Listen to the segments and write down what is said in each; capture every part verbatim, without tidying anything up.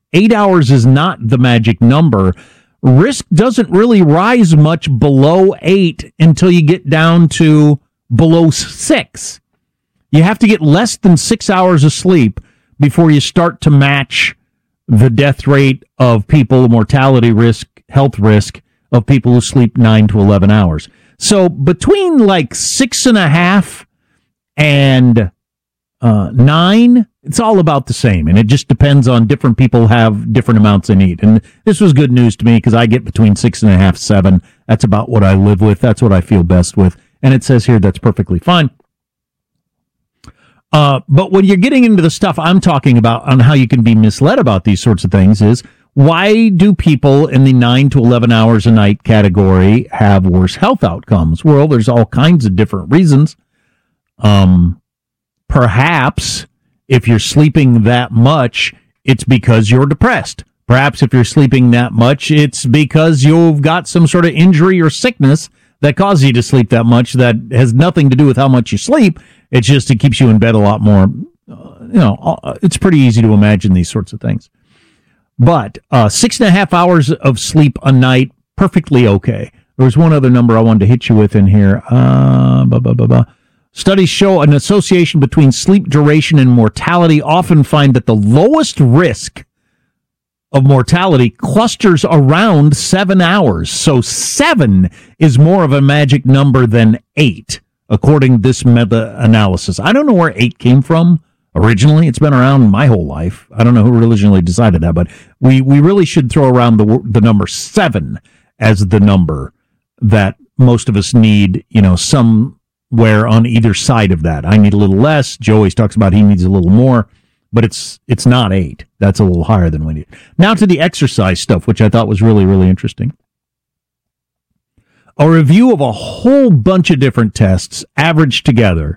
Eight hours is not the magic number. Risk doesn't really rise much below eight until you get down to below six. You have to get less than six hours of sleep before you start to match the death rate of people, mortality risk, health risk of people who sleep nine to eleven hours. So between like six and a half and uh, nine, it's all about the same. And it just depends on different people have different amounts they need. And this was good news to me because I get between six and a half, seven. That's about what I live with. That's what I feel best with. And it says here that's perfectly fine. Uh, but when you're getting into the stuff I'm talking about on how you can be misled about these sorts of things is, why do people in the nine to eleven hours a night category have worse health outcomes? Well, there's all kinds of different reasons. Um, perhaps if you're sleeping that much, it's because you're depressed. Perhaps if you're sleeping that much, it's because you've got some sort of injury or sickness that causes you to sleep that much that has nothing to do with how much you sleep. It's just it keeps you in bed a lot more. Uh, you know, it's pretty easy to imagine these sorts of things. But uh, six and a half hours of sleep a night, perfectly okay. There was one other number I wanted to hit you with in here. Uh, blah, blah, blah, blah. Studies show an association between sleep duration and mortality often find that the lowest risk of mortality clusters around seven hours. So seven is more of a magic number than eight, according to this meta-analysis. I don't know where eight came from. Originally, it's been around my whole life. I don't know who originally decided that, but we, we really should throw around the the number seven as the number that most of us need, you know, somewhere on either side of that. I need a little less. Joe always talks about he needs a little more, but it's it's not eight. That's a little higher than we need. Now to the exercise stuff, which I thought was really, really interesting. A review of a whole bunch of different tests averaged together,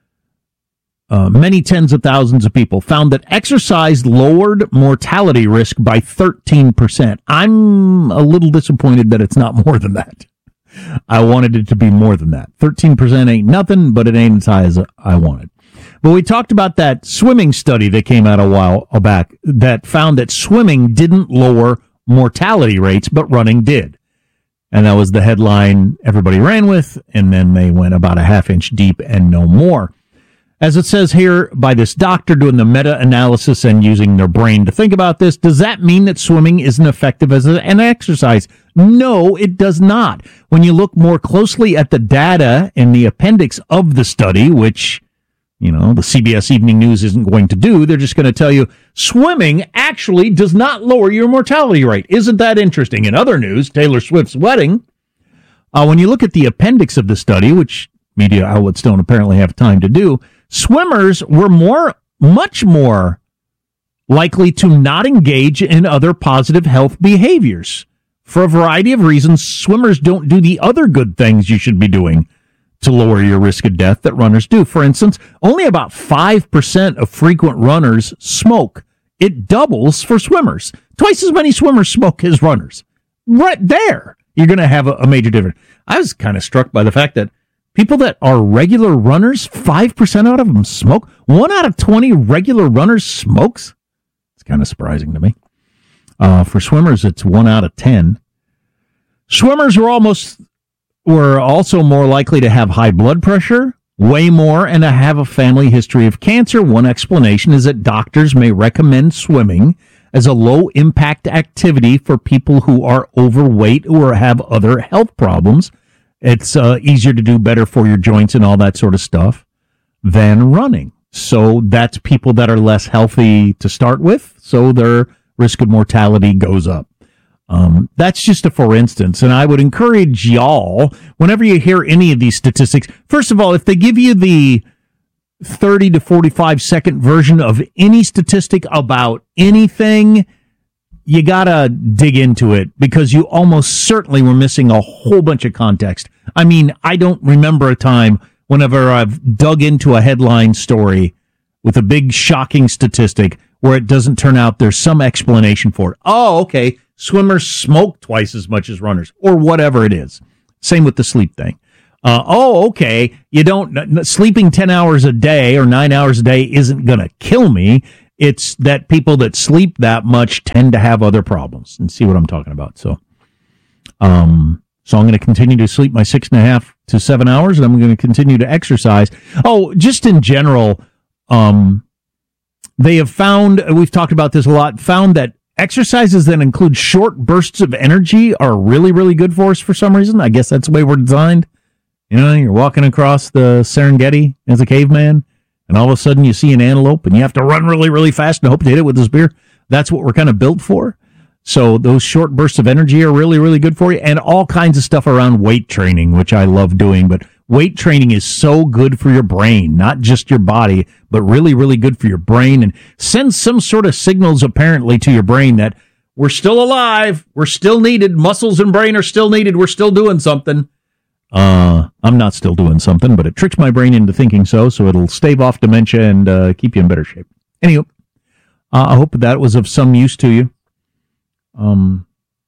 Uh, many tens of thousands of people found that exercise lowered mortality risk by thirteen percent. I'm a little disappointed that it's not more than that. I wanted it to be more than that. thirteen percent ain't nothing, but it ain't as high as I wanted. But we talked about that swimming study that came out a while back that found that swimming didn't lower mortality rates, but running did. And that was the headline everybody ran with, and then they went about a half inch deep and no more. As it says here by this doctor doing the meta-analysis and using their brain to think about this, does that mean that swimming isn't effective as an exercise? No, it does not. When you look more closely at the data in the appendix of the study, which, you know, the C B S Evening News isn't going to do, they're just going to tell you swimming actually does not lower your mortality rate. Isn't that interesting? In other news, Taylor Swift's wedding, uh, when you look at the appendix of the study, which media outlets don't apparently have time to do, swimmers were more, much more likely to not engage in other positive health behaviors. For a variety of reasons, swimmers don't do the other good things you should be doing to lower your risk of death that runners do. For instance, only about five percent of frequent runners smoke. It doubles for swimmers. Twice as many swimmers smoke as runners. Right there, you're going to have a, a major difference. I was kind of struck by the fact that people that are regular runners, five percent out of them smoke. One out of twenty regular runners smokes. It's kind of surprising to me. Uh, for swimmers, it's one out of ten. Swimmers were almost were also more likely to have high blood pressure, way more, and to have a family history of cancer. One explanation is that doctors may recommend swimming as a low-impact activity for people who are overweight or have other health problems. It's uh, easier to do, better for your joints and all that sort of stuff than running. So that's people that are less healthy to start with, so their risk of mortality goes up. Um, that's just a for instance, and I would encourage y'all, whenever you hear any of these statistics, first of all, if they give you the thirty to forty-five second version of any statistic about anything, you gotta dig into it, because you almost certainly were missing a whole bunch of context. I mean, I don't remember a time whenever I've dug into a headline story with a big shocking statistic where it doesn't turn out there's some explanation for it. Oh, okay, swimmers smoke twice as much as runners, or whatever it is. Same with the sleep thing. Uh, oh, okay, you don't, sleeping ten hours a day or nine hours a day isn't gonna kill me. it's that people that sleep that much tend to have other problems. And see what I'm talking about. So, um, so I'm going to continue to sleep my six and a half to seven hours, and I'm going to continue to exercise. Oh, just in general, um, they have found, we've talked about this a lot, found that exercises that include short bursts of energy are really, really good for us for some reason. I guess that's the way we're designed. You know, you're walking across the Serengeti as a caveman, and all of a sudden you see an antelope, and you have to run really, really fast and hope to hit it with a spear. That's what we're kind of built for. So those short bursts of energy are really, really good for you, and all kinds of stuff around weight training, which I love doing. But weight training is so good for your brain, not just your body, but really, really good for your brain, and sends some sort of signals apparently to your brain that we're still alive, we're still needed, muscles and brain are still needed, we're still doing something. Uh, I'm not still doing something, but it tricks my brain into thinking so, so it'll stave off dementia and uh, keep you in better shape. Anyway, uh, I hope that was of some use to you. Um,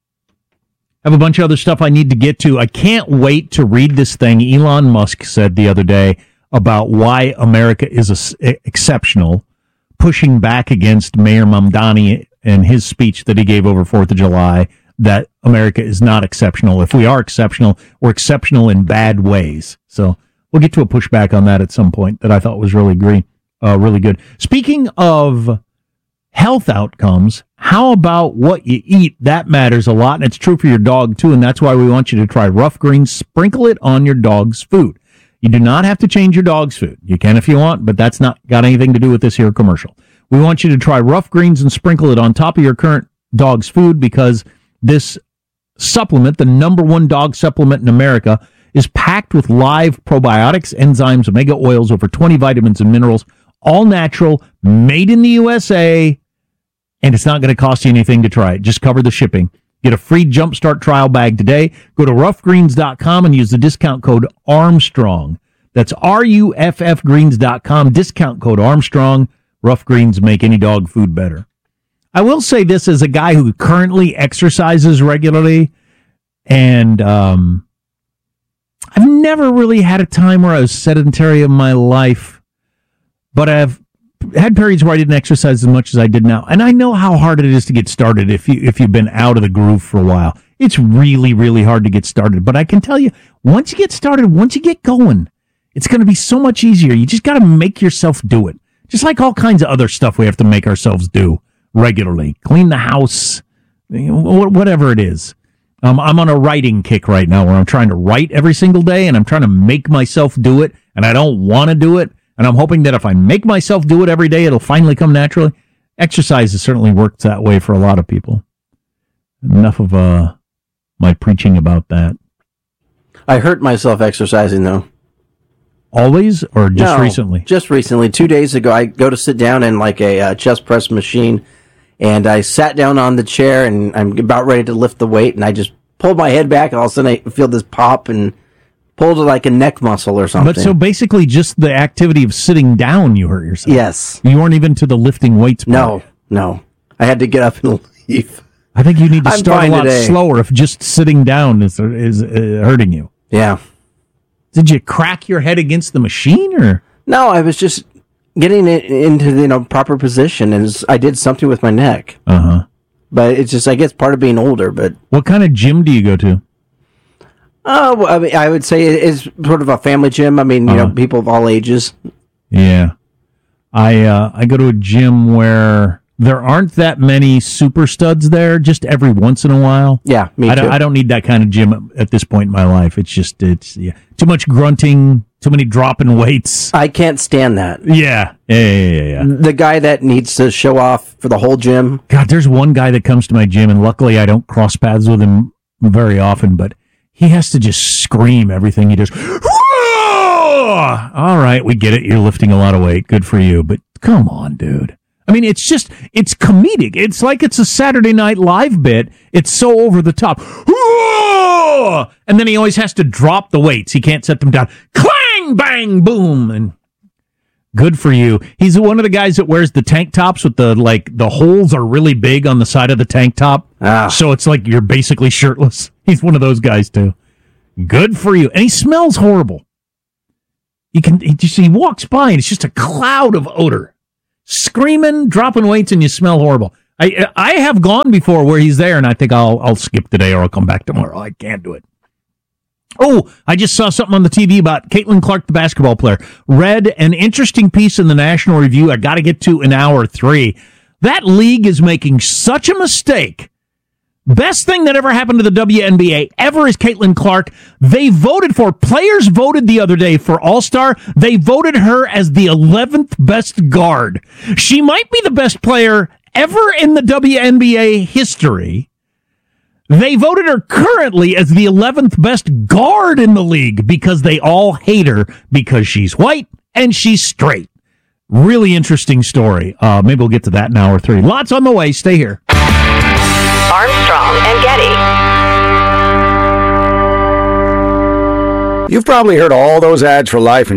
I have a bunch of other stuff I need to get to. I can't wait to read this thing Elon Musk said the other day about why America is a, exceptional, pushing back against Mayor Mamdani and his speech that he gave over fourth of July, that America is not exceptional. If we are exceptional, we're exceptional in bad ways. So we'll get to a pushback on that at some point that I thought was really great, uh, really good. Speaking of health outcomes, how about what you eat? That matters a lot, and it's true for your dog, too, and that's why we want you to try Rough Greens. Sprinkle it on your dog's food. You do not have to change your dog's food. You can if you want, but that's not got anything to do with this here commercial. We want you to try Rough Greens and sprinkle it on top of your current dog's food, because this supplement, the number one dog supplement in America, is packed with live probiotics, enzymes, omega oils, over twenty vitamins and minerals, all natural, made in the U S A, and it's not going to cost you anything to try it. Just cover the shipping. Get a free Jumpstart trial bag today. Go to rough greens dot com and use the discount code Armstrong. That's R U F F greens dot com, discount code Armstrong. Rough Greens make any dog food better. I will say this as a guy who currently exercises regularly, and um, I've never really had a time where I was sedentary in my life, but I've had periods where I didn't exercise as much as I did now. And I know how hard it is to get started if you if you've been out of the groove for a while. It's really, really hard to get started. But I can tell you, once you get started, once you get going, it's going to be so much easier. You just got to make yourself do it. Just like all kinds of other stuff we have to make ourselves do regularly. Clean the house, whatever it is. Um, I'm on a writing kick right now where I'm trying to write every single day, and I'm trying to make myself do it, and I don't want to do it. And I'm hoping that if I make myself do it every day, it'll finally come naturally. Exercise has certainly worked that way for a lot of people. Enough of uh, my preaching about that. I hurt myself exercising, though. Always, or just no, recently? Just recently. Two days ago, I go to sit down in like a uh, chest press machine, and I sat down on the chair, and I'm about ready to lift the weight, and I just pulled my head back, and all of a sudden I feel this pop, and pulled like a neck muscle or something. But so basically just the activity of sitting down, you hurt yourself. Yes. You weren't even to the lifting weights part. No, no. I had to get up and leave. I think you need to I'm start a lot today. slower if just sitting down is is uh, hurting you. Yeah. Did you crack your head against the machine, or? No, I was just getting it into the you know, proper position, and I did something with my neck. Uh-huh. But it's just, I guess, part of being older. But what kind of gym do you go to? Oh, well, I mean, I would say it is sort of a family gym. I mean, you uh-huh. know, people of all ages. Yeah. I uh, I go to a gym where there aren't that many super studs there, just every once in a while. Yeah, me I too. Don't, I don't need that kind of gym at this point in my life. It's just, it's yeah, too much grunting, too many dropping weights. I can't stand that. Yeah. Yeah, yeah, yeah, yeah. The guy that needs to show off for the whole gym. God, there's one guy that comes to my gym, and luckily I don't cross paths with him very often, but he has to just scream everything he does. All right, we get it. You're lifting a lot of weight. Good for you. But come on, dude. I mean, it's just, it's comedic. It's like it's a Saturday Night Live bit. It's so over the top. And then he always has to drop the weights. He can't set them down. Clang, bang, boom. And good for you. He's one of the guys that wears the tank tops with the, like, the holes are really big on the side of the tank top. Ah. So it's like you're basically shirtless. He's one of those guys, too. Good for you. And he smells horrible. You can, he just, he walks by and it's just a cloud of odor. screaming, dropping weights, and you smell horrible. I I have gone before where he's there, and I think I'll I'll skip today or I'll come back tomorrow. I can't do it. Oh, I just saw something on the T V about Caitlin Clark, the basketball player. Read an interesting piece in the National Review I got to get to in hour three. That league is making such a mistake. Best thing that ever happened to the W N B A ever is Caitlin Clark. They voted for, players voted the other day for All-Star. They voted her as the eleventh best guard. She might be the best player ever in the W N B A history. They voted her currently as the eleventh best guard in the league because they all hate her because she's white and she's straight. Really interesting story. Uh, maybe we'll get to that in hour three. Lots on the way. Stay here. Armstrong and Getty. You've probably heard all those ads for life